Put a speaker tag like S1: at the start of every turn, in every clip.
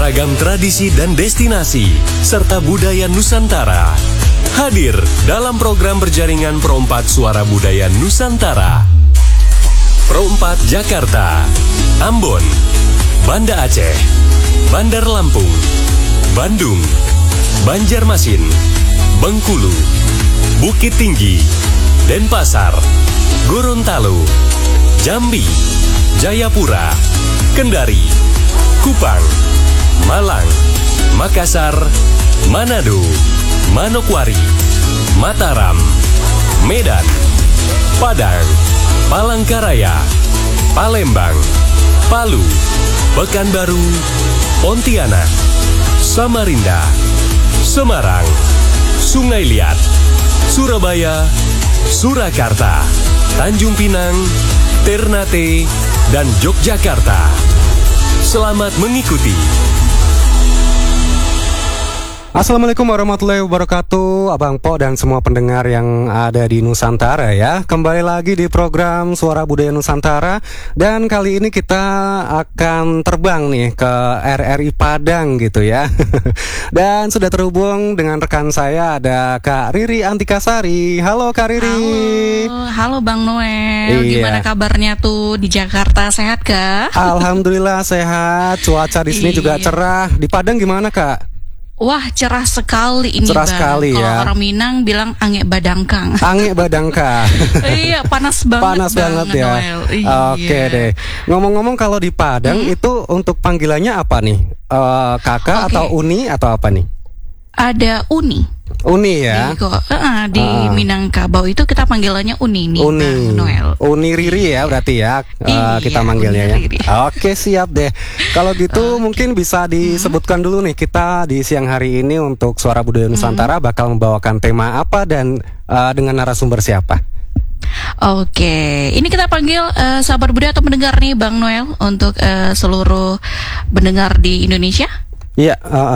S1: beragam tradisi dan destinasi, serta budaya Nusantara. Hadir dalam program berjaringan Pro 4 Suara Budaya Nusantara. Pro 4 Jakarta, Ambon, Banda Aceh, Bandar Lampung, Bandung, Banjarmasin, Bengkulu, Bukit Tinggi, Denpasar, Gorontalo, Jambi, Jayapura, Kendari, Kupang, Malang, Makassar, Manado, Manokwari, Mataram, Medan, Padang, Palangkaraya, Palembang, Palu, Pekanbaru, Pontianak, Samarinda, Semarang, Sungai Liat, Surabaya, Surakarta, Tanjung Pinang, Ternate, dan Yogyakarta. Selamat mengikuti.
S2: Assalamualaikum warahmatullahi wabarakatuh, Abang Po dan semua pendengar yang ada di Nusantara ya. Kembali lagi di program Suara Budaya Nusantara. Dan kali ini kita akan terbang nih ke RRI Padang gitu ya. Dan sudah terhubung dengan rekan saya, ada Kak Riri Antikasari. Halo Kak Riri.
S3: Halo Bang Noel. Gimana kabarnya tuh di Jakarta, sehat kah?
S2: Alhamdulillah sehat. Cuaca di sini juga cerah. Di Padang gimana Kak?
S3: Wah, cerah sekali ini,
S2: cerah
S3: Bang.
S2: Sekali
S3: Kalau
S2: ya.
S3: orang Minang bilang angek badangkang.
S2: Angek badangkang.
S3: Iya, panas banget.
S2: Panas banget ya. Oke deh. Ngomong-ngomong kalau di Padang itu untuk panggilannya apa nih? Kakak atau Uni atau apa nih?
S3: Ada Uni.
S2: Uni ya.
S3: Di Minangkabau itu kita panggilannya Uni nih,
S2: Uni.
S3: Bang Noel.
S2: Uni Riri ya berarti ya. Kita manggilnya ya. Oke, siap deh. Kalau gitu mungkin bisa disebutkan dulu nih, kita di siang hari ini untuk Suara Budaya Nusantara bakal membawakan tema apa dan dengan narasumber siapa?
S3: Oke, ini kita panggil sahabat budaya atau pendengar nih Bang Noel untuk seluruh pendengar di Indonesia.
S2: Iya,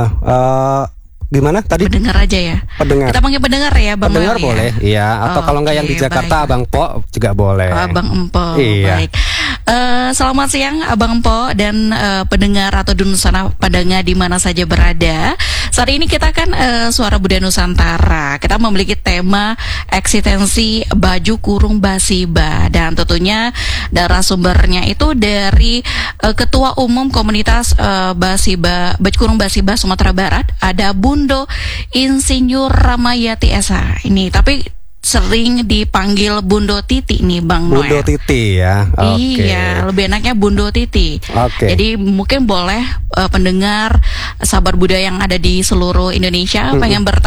S2: gimana tadi?
S3: Pendengar aja ya.
S2: Pendengar.
S3: Kita panggil pendengar ya, Bang.
S2: Pendengar
S3: Noel,
S2: boleh, iya. Atau kalau nggak yang di Jakarta, Abang Po juga boleh.
S3: Abang Empo.
S2: Iya.
S3: Baik. Selamat siang, Abang Empo dan pendengar atau Nusantara Padang di mana saja berada. Saat ini kita kan Suara Budaya Nusantara. Kita memiliki tema eksistensi baju kurung Basiba, dan tentunya narasumbernya itu dari Ketua Umum Komunitas Basiba Baju Kurung Basiba Sumatera Barat, ada Bundo Insinyur Ramayati Esa. Ini tapi sering dipanggil Bundo Titi nih Bang Noel.
S2: Bundo Titi ya.
S3: Iya, lebih enaknya Bundo Titi. Jadi mungkin boleh pendengar sahabat budaya yang ada di seluruh Indonesia pengen bertanya